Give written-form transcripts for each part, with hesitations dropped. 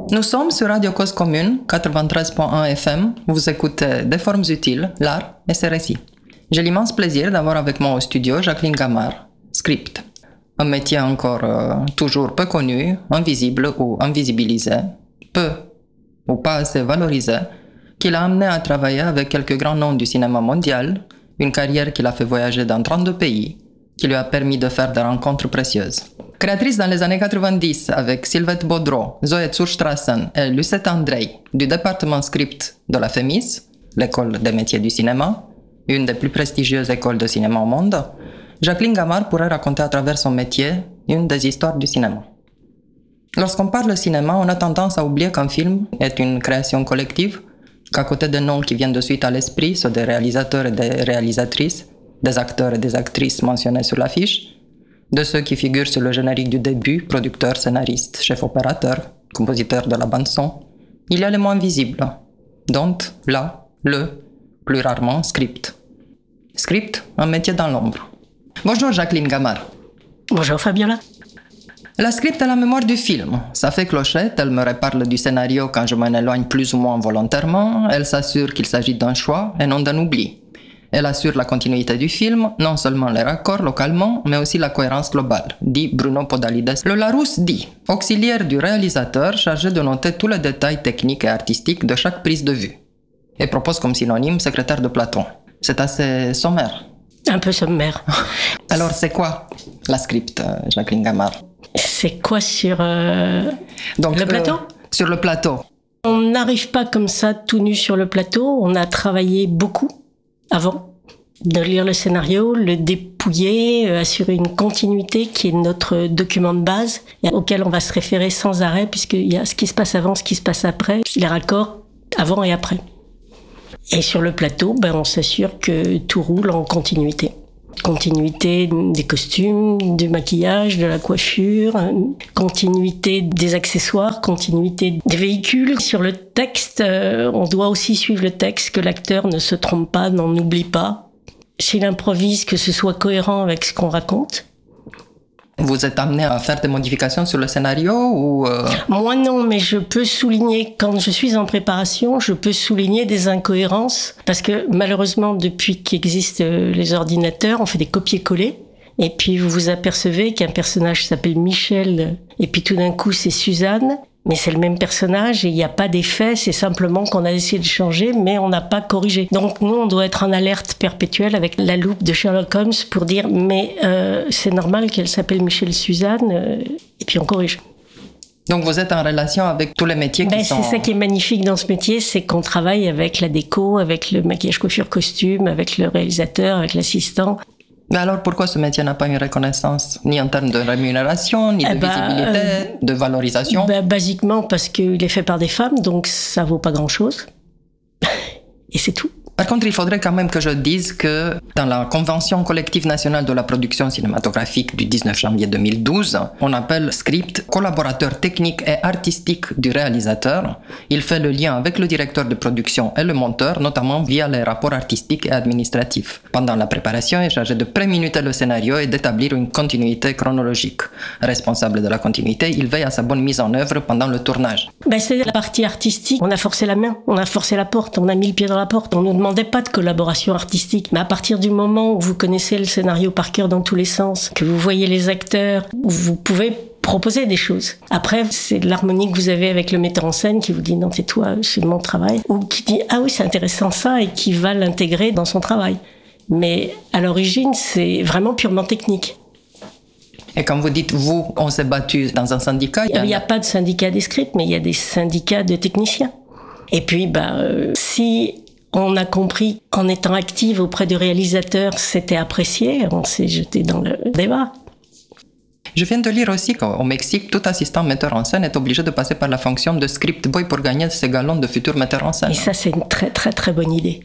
Nous sommes sur Radio Cause Commune, 93.1 FM. Vous écoutez Des formes utiles, l'art et ses récits. J'ai l'immense plaisir d'avoir avec moi au studio Jacqueline Gamard, script. Un métier encore toujours peu connu, invisible ou invisibilisé, peu ou pas assez valorisé, qui l'a amené à travailler avec quelques grands noms du cinéma mondial, une carrière qui l'a fait voyager dans 32 pays, qui lui a permis de faire des rencontres précieuses. Créatrice dans les années 90 avec Sylvette Baudreau, Zoé Zurstrassen et Lucette Andrei du département script de la FEMIS, l'école des métiers du cinéma, une des plus prestigieuses écoles de cinéma au monde, Jacqueline Gamard pourrait raconter à travers son métier une des histoires du cinéma. Lorsqu'on parle de cinéma, on a tendance à oublier qu'un film est une création collective, qu'à côté des noms qui viennent de suite à l'esprit, ceux des réalisateurs et des réalisatrices, des acteurs et des actrices mentionnés sur l'affiche, de ceux qui figurent sur le générique du début, producteurs, scénaristes, chefs opérateurs, compositeurs de la bande-son, il y a les moins visibles, dont plus rarement, script. Script, un métier dans l'ombre. Bonjour Jacqueline Gamard. Bonjour Fabiola. La script est la mémoire du film. Ça fait clochette, elle me reparle du scénario quand je m'en éloigne plus ou moins volontairement, elle s'assure qu'il s'agit d'un choix et non d'un oubli. Elle assure la continuité du film, non seulement les raccords localement, mais aussi la cohérence globale, dit Bruno Podalides. Le Larousse dit « auxiliaire du réalisateur chargé de noter tous les détails techniques et artistiques de chaque prise de vue » et propose comme synonyme « secrétaire de Platon ». C'est assez sommaire. Un peu sommaire. Alors c'est quoi la script, Jacqueline Gamard? C'est quoi sur le plateau? Sur le plateau. On n'arrive pas comme ça tout nu sur le plateau, on a travaillé beaucoup avant de lire le scénario, le dépouiller, assurer une continuité qui est notre document de base auquel on va se référer sans arrêt puisqu'il y a ce qui se passe avant, ce qui se passe après, les raccords avant et après. Et sur le plateau, on s'assure que tout roule en continuité. Continuité des costumes, du maquillage, de la coiffure, continuité des accessoires, continuité des véhicules. Sur le texte, on doit aussi suivre le texte, que l'acteur ne se trompe pas, n'en oublie pas. S'il improvise, que ce soit cohérent avec ce qu'on raconte. Vous êtes amené à faire des modifications sur le scénario ou Moi non, mais je peux souligner, quand je suis en préparation, je peux souligner des incohérences. Parce que malheureusement, depuis qu'existent les ordinateurs, on fait des copier-coller. Et puis vous vous apercevez qu'un personnage s'appelle Michel, et puis tout d'un coup c'est Suzanne. Mais c'est le même personnage et il n'y a pas d'effet, c'est simplement qu'on a essayé de changer, mais on n'a pas corrigé. Donc nous, on doit être en alerte perpétuelle avec la loupe de Sherlock Holmes pour dire mais c'est normal qu'elle s'appelle Michel Suzanne, et puis on corrige. Donc vous êtes en relation avec tous les métiers qui sont... C'est ça qui est magnifique dans ce métier, c'est qu'on travaille avec la déco, avec le maquillage, coiffure, costume, avec le réalisateur, avec l'assistant. Mais alors pourquoi ce métier n'a pas une reconnaissance, ni en termes de rémunération, ni de visibilité, de valorisation? Basiquement parce qu'il est fait par des femmes, donc ça vaut pas grand-chose. Et c'est tout. Par contre, il faudrait quand même que je dise que dans la Convention collective nationale de la production cinématographique du 19 janvier 2012, on appelle script collaborateur technique et artistique du réalisateur. Il fait le lien avec le directeur de production et le monteur, notamment via les rapports artistiques et administratifs. Pendant la préparation, il est chargé de préminuter le scénario et d'établir une continuité chronologique. Responsable de la continuité, il veille à sa bonne mise en œuvre pendant le tournage. C'est la partie artistique. On a forcé la main, on a forcé la porte, on a mis le pied dans la porte, on nous demandait pas de collaboration artistique, mais à partir du moment où vous connaissez le scénario par cœur dans tous les sens, que vous voyez les acteurs, vous pouvez proposer des choses. Après, c'est l'harmonie que vous avez avec le metteur en scène qui vous dit non, c'est toi, c'est mon travail, ou qui dit ah oui, c'est intéressant ça, et qui va l'intégrer dans son travail. Mais à l'origine, c'est vraiment purement technique. Et quand vous dites vous, on s'est battu dans un syndicat, il n'y a pas de syndicat des scripts, mais il y a des syndicats de techniciens. Et puis, si on a compris, en étant active auprès du réalisateur, c'était apprécié, on s'est jeté dans le débat. Je viens de lire aussi qu'au Mexique, tout assistant metteur en scène est obligé de passer par la fonction de script boy pour gagner ses galons de futur metteur en scène. Et ça, c'est une très très très bonne idée.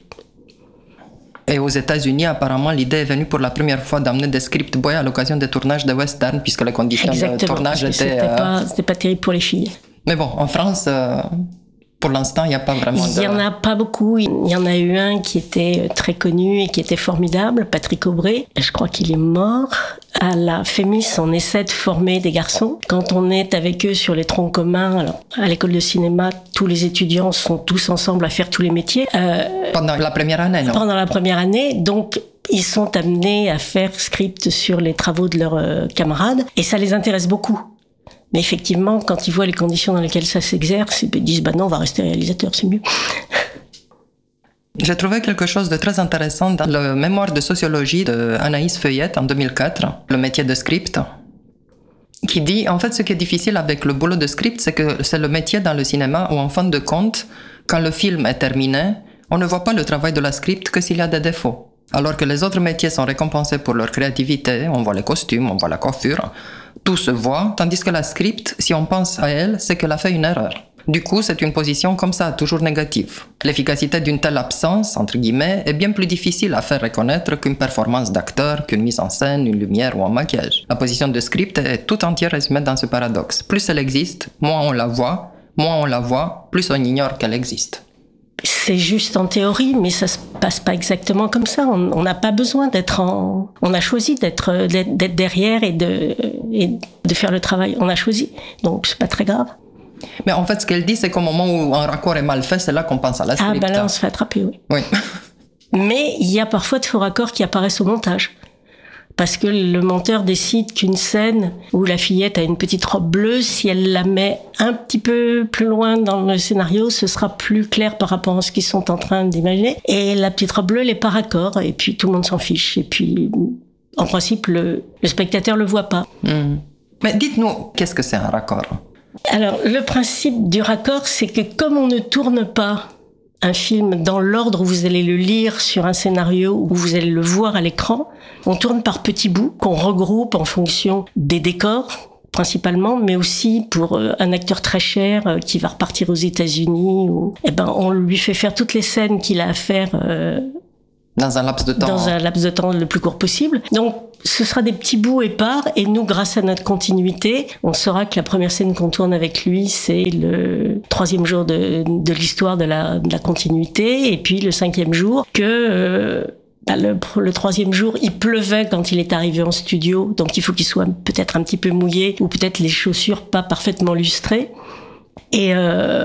Et aux États-Unis, apparemment, l'idée est venue pour la première fois d'amener des script boys à l'occasion des tournages de western, puisque les conditions de tournage étaient... C'était pas terrible pour les filles. Mais bon, en France... Pour l'instant, il n'y a pas vraiment Il n'y en a pas beaucoup. Il y en a eu un qui était très connu et qui était formidable, Patrick Aubray. Je crois qu'il est mort. À la FEMIS, on essaie de former des garçons. Quand on est avec eux sur les troncs communs, alors, à l'école de cinéma, tous les étudiants sont tous ensemble à faire tous les métiers. Pendant la première année, non? Pendant la première année, donc ils sont amenés à faire script sur les travaux de leurs camarades et ça les intéresse beaucoup. Mais effectivement, quand ils voient les conditions dans lesquelles ça s'exerce, ils disent « non, on va rester réalisateur, c'est mieux ». J'ai trouvé quelque chose de très intéressant dans le mémoire de sociologie d'Anaïs Feuillette en 2004, le métier de script, qui dit, en fait, ce qui est difficile avec le boulot de script, c'est que c'est le métier dans le cinéma où, en fin de compte, quand le film est terminé, on ne voit pas le travail de la script que s'il y a des défauts. Alors que les autres métiers sont récompensés pour leur créativité, on voit les costumes, on voit la coiffure, tout se voit, tandis que la script, si on pense à elle, c'est qu'elle a fait une erreur. Du coup, c'est une position comme ça, toujours négative. L'efficacité d'une telle absence, entre guillemets, est bien plus difficile à faire reconnaître qu'une performance d'acteur, qu'une mise en scène, une lumière ou un maquillage. La position de script est tout entière résumée dans ce paradoxe. Plus elle existe, moins on la voit, plus on ignore qu'elle existe. C'est juste en théorie, mais ça se passe pas exactement comme ça. On n'a pas besoin d'être on a choisi d'être derrière et de faire le travail. On a choisi. Donc, c'est pas très grave. Mais en fait, ce qu'elle dit, c'est qu'au moment où un raccord est mal fait, c'est là qu'on pense à la script. Ah, ben là, on se fait attraper, oui. Oui. Mais il y a parfois de faux raccords qui apparaissent au montage. Parce que le monteur décide qu'une scène où la fillette a une petite robe bleue, si elle la met un petit peu plus loin dans le scénario, ce sera plus clair par rapport à ce qu'ils sont en train d'imaginer. Et la petite robe bleue, elle est pas raccord, et puis tout le monde s'en fiche. Et puis, en principe, le spectateur le voit pas. Mais dites-nous, qu'est-ce que c'est un raccord ? Alors, le principe du raccord, c'est que comme on ne tourne pas un film dans l'ordre où vous allez le lire sur un scénario, où vous allez le voir à l'écran, on tourne par petits bouts qu'on regroupe en fonction des décors, principalement, mais aussi pour un acteur très cher qui va repartir aux États-Unis, on lui fait faire toutes les scènes qu'il a à faire dans un laps de temps. Dans un laps de temps le plus court possible. Donc, ce sera des petits bouts épars, et nous, grâce à notre continuité, on saura que la première scène qu'on tourne avec lui, c'est le 3e jour de l'histoire de la continuité, et puis le 5e jour, que le 3e jour, il pleuvait quand il est arrivé en studio, donc il faut qu'il soit peut-être un petit peu mouillé, ou peut-être les chaussures pas parfaitement lustrées. Et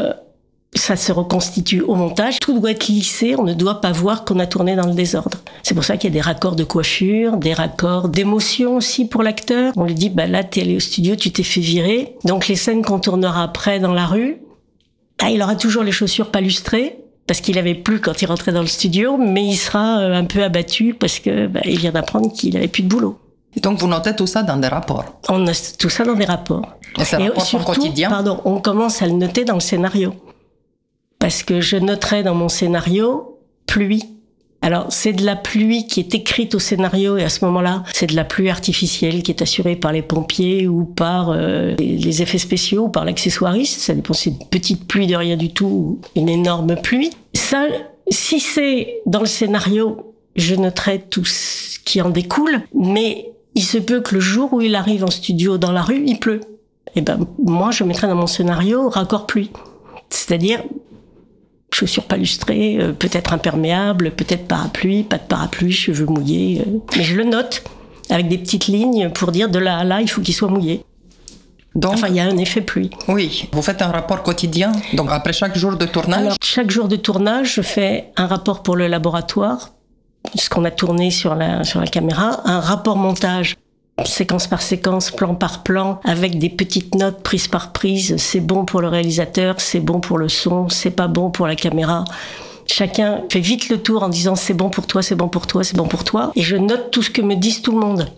ça se reconstitue au montage. Tout doit être lissé, on ne doit pas voir qu'on a tourné dans le désordre. C'est pour ça qu'il y a des raccords de coiffure, des raccords d'émotion aussi pour l'acteur. On lui dit, là, t'es allé au studio, tu t'es fait virer. Donc les scènes qu'on tournera après dans la rue, il aura toujours les chaussures pas lustrées, parce qu'il avait plu quand il rentrait dans le studio, mais il sera un peu abattu parce que il vient d'apprendre qu'il avait plus de boulot. Donc vous notez tout ça dans des rapports. On a tout ça dans des rapports. Et c'est un rapport surtout, quotidien. On commence à le noter dans le scénario. Parce que je noterai dans mon scénario pluie. Alors, c'est de la pluie qui est écrite au scénario, et à ce moment-là, c'est de la pluie artificielle qui est assurée par les pompiers ou par les effets spéciaux ou par l'accessoiriste. Ça dépend, c'est une petite pluie de rien du tout ou une énorme pluie. Ça, si c'est dans le scénario, je noterai tout ce qui en découle, mais il se peut que le jour où il arrive en studio dans la rue, il pleut. Et moi, je mettrai dans mon scénario raccord pluie. C'est-à-dire chaussures pas lustrées, peut-être imperméables, peut-être parapluie, pas de parapluie, cheveux mouillés. Mais je le note avec des petites lignes pour dire de là à là, il faut qu'il soit mouillé. Donc, il y a un effet pluie. Oui. Vous faites un rapport quotidien, donc après chaque jour de tournage? Alors, chaque jour de tournage, je fais un rapport pour le laboratoire, ce qu'on a tourné sur la caméra, un rapport montage, séquence par séquence, plan par plan, avec des petites notes prise par prise. C'est bon pour le réalisateur, c'est bon pour le son, c'est pas bon pour la caméra. Chacun fait vite le tour en disant c'est bon pour toi, c'est bon pour toi, c'est bon pour toi. Et je note tout ce que me disent tout le monde.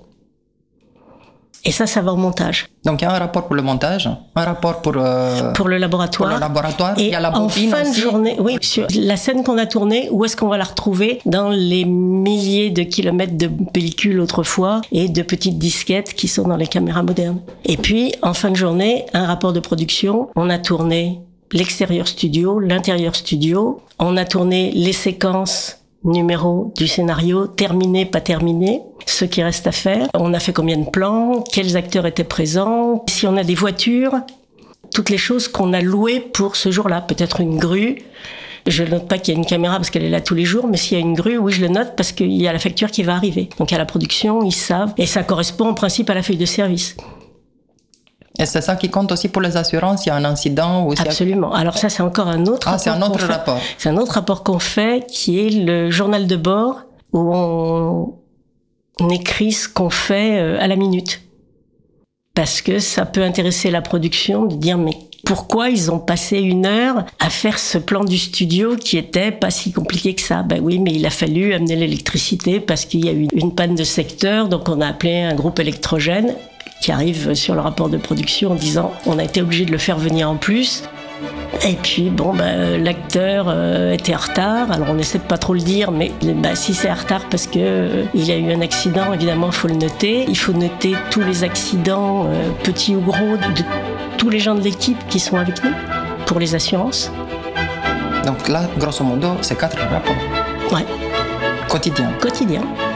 Et ça va au montage. Donc il y a un rapport pour le montage, un rapport pour le laboratoire. Pour le laboratoire. Et il y a la bobine en fin de aussi. journée, oui, sur la scène qu'on a tournée, où est-ce qu'on va la retrouver? Dans les milliers de kilomètres de pellicules autrefois et de petites disquettes qui sont dans les caméras modernes. Et puis, en fin de journée, un rapport de production. On a tourné l'extérieur studio, l'intérieur studio. On a tourné les séquences numéro du scénario, terminé, pas terminé, ce qui reste à faire. On a fait combien de plans, quels acteurs étaient présents, si on a des voitures, toutes les choses qu'on a louées pour ce jour-là. Peut-être une grue. Je ne note pas qu'il y a une caméra parce qu'elle est là tous les jours, mais s'il y a une grue, oui, je le note parce qu'il y a la facture qui va arriver. Donc à la production, ils savent. Et ça correspond en principe à la feuille de service. Et c'est ça qui compte aussi pour les assurances, il y a un incident ou Absolument. Alors ça, c'est encore un autre rapport. C'est un autre rapport. C'est un autre rapport qu'on fait qui est le journal de bord où on écrit ce qu'on fait à la minute. Parce que ça peut intéresser la production de dire mais pourquoi ils ont passé 1 heure à faire ce plan du studio qui était pas si compliqué que ça? Ben oui, mais il a fallu amener l'électricité parce qu'il y a eu une panne de secteur, donc on a appelé un groupe électrogène qui arrive sur le rapport de production en disant on a été obligé de le faire venir en plus. Et puis bon, l'acteur était en retard, alors on essaie de pas trop le dire, mais si c'est en retard parce que il a eu un accident, évidemment il faut le noter. Il faut noter tous les accidents, petits ou gros, de tous les gens de l'équipe qui sont avec nous pour les assurances. Donc là, grosso modo, c'est 4 rapports. Ouais. Quotidien. Quotidien.